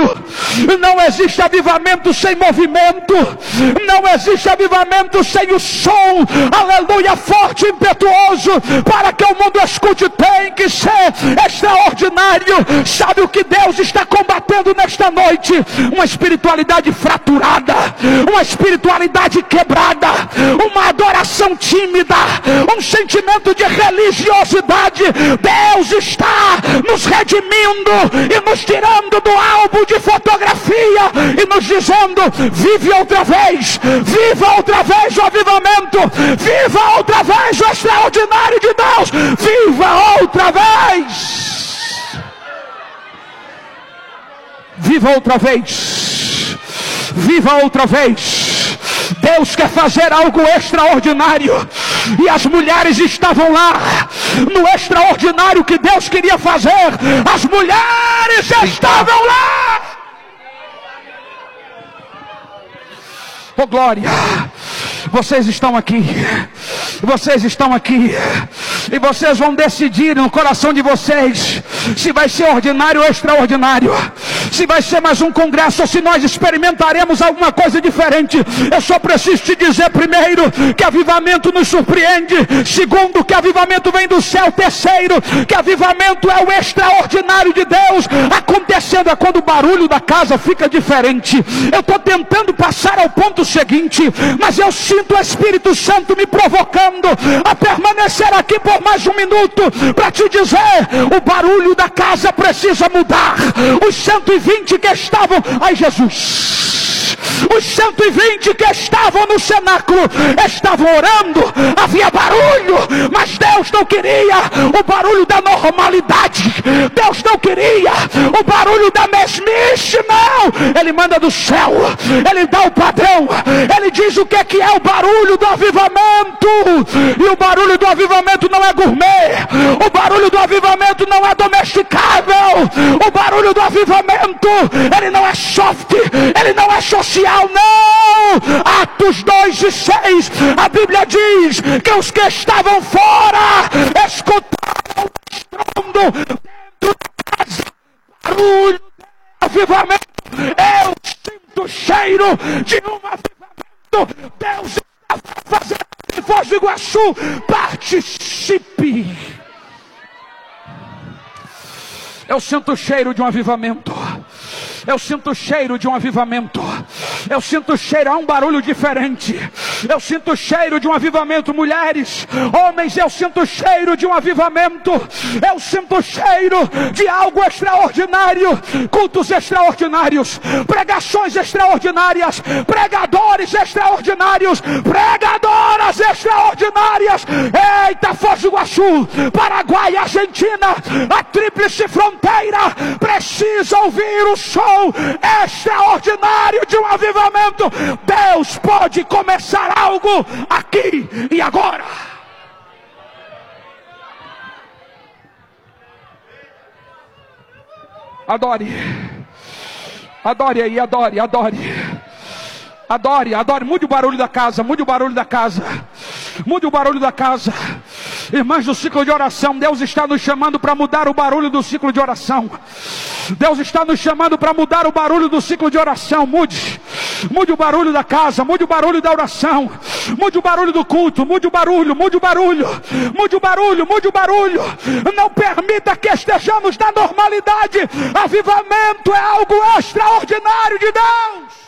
Não existe avivamento sem movimento. Não existe avivamento sem o som, aleluia, forte e impetuoso, para que o mundo escute. Tem que ser extraordinário. Sabe o que Deus está combatendo nesta noite? Uma espiritualidade fraturada, uma espiritualidade quebrada, uma adoração tímida, um sentimento de religiosidade. Deus está nos redimindo e nos tirando do álbum de fotografia e nos dizendo: vive outra vez, viva outra vez o avivamento, viva outra vez o extraordinário de Deus, viva outra vez, viva outra vez, viva outra vez. Deus quer fazer algo extraordinário, e as mulheres estavam lá no extraordinário que Deus queria fazer. As mulheres estavam lá. Oh glória, vocês estão aqui, e vocês vão decidir no coração de vocês se vai ser ordinário ou extraordinário, se vai ser mais um congresso ou se nós experimentaremos alguma coisa diferente. Eu só preciso te dizer, primeiro, que avivamento nos surpreende; segundo, que avivamento vem do céu; terceiro, que avivamento é o extraordinário de Deus acontecendo. É quando o barulho da casa fica diferente. Eu estou tentando passar ao ponto seguinte, mas eu sinto o Espírito Santo me provocando a permanecer aqui por mais um minuto para te dizer: o barulho da casa precisa mudar. Os 120 que estavam, ai Jesus, os 120 que estavam no cenáculo estavam orando, havia barulho, mas Deus não queria o barulho da normalidade, Deus não queria o barulho da mesmice, não. Ele manda do céu, Ele dá o padrão, Ele diz o que é o barulho do avivamento. E o barulho do avivamento não é gourmet, o barulho do avivamento não é domesticável, o barulho do avivamento, ele não é soft, ele não é social, não. Atos 2:6, a Bíblia diz que os que estavam fora escutaram o estrondo dentro da casa. Barulho do avivamento. Eu sinto o cheiro de um avivamento. Deus está fazendo em Foz do Iguaçu. Participe. Eu sinto o cheiro de um avivamento. Eu sinto o cheiro de um avivamento. Eu sinto o cheiro, há um barulho diferente. Eu sinto o cheiro de um avivamento. Mulheres, homens, eu sinto o cheiro de um avivamento. Eu sinto o cheiro de algo extraordinário. Cultos extraordinários, pregações extraordinárias, pregadores extraordinários, pregadoras extraordinárias. Eita, Foz do Iguaçu, Paraguai e Argentina, a tríplice fronteira precisa ouvir o som extraordinário de um avivamento. Deus pode começar algo aqui e agora. Adore, adore aí, adore, adore. Adore, adore, mude o barulho da casa, mude o barulho da casa, mude o barulho da casa. Irmãs do ciclo de oração, Deus está nos chamando para mudar o barulho do ciclo de oração. Deus está nos chamando para mudar o barulho do ciclo de oração. Mude o barulho da casa, mude o barulho da oração, mude o barulho do culto, mude o barulho, mude o barulho, mude o barulho, mude o barulho. Não permita que estejamos na normalidade. Avivamento é algo extraordinário de Deus.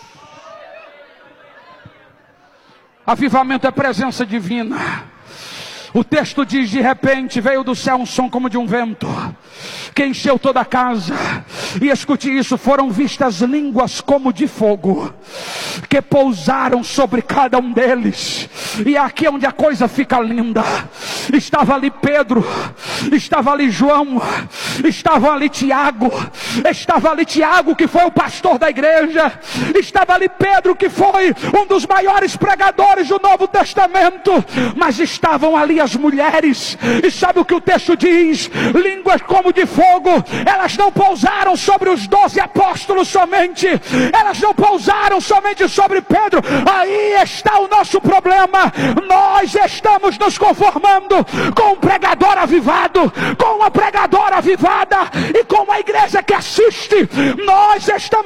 Avivamento é presença divina. O texto diz: de repente veio do céu um som como de um vento, que encheu toda a casa. E escute isso: foram vistas línguas como de fogo, que pousaram sobre cada um deles. E aqui é onde a coisa fica linda. Estava ali Pedro, estava ali João, estava ali Tiago, que foi o pastor da igreja, estava ali Pedro, que foi um dos maiores pregadores do Novo Testamento, mas estavam ali as mulheres. E sabe o que o texto diz? Línguas como de fogo. Elas não pousaram sobre os 12 apóstolos somente, elas não pousaram somente sobre Pedro. Aí está o nosso problema. Nós estamos nos conformando com um pregador avivado, com uma pregadora avivada e com uma igreja que assiste. Nós estamos